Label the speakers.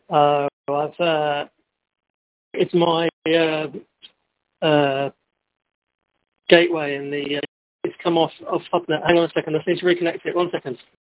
Speaker 1: It's my gateway, and it's come off Hubnet. Hang on a second, I need to reconnect it. 1 second.